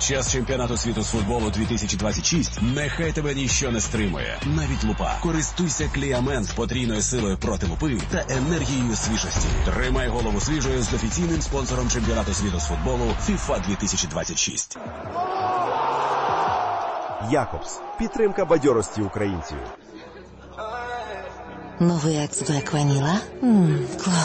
Під час чемпіонату світу з футболу 2026 нехай тебе ніщо не стримує, навіть лупа. Користуйся Кліамен з потрійною силою проти лупи та енергією свіжості. Тримай голову свіжою з офіційним спонсором чемпіонату світу з футболу FIFA 2026. Якобс. Підтримка бадьорості українців. Новий Екс Блек Ваніла? Клас.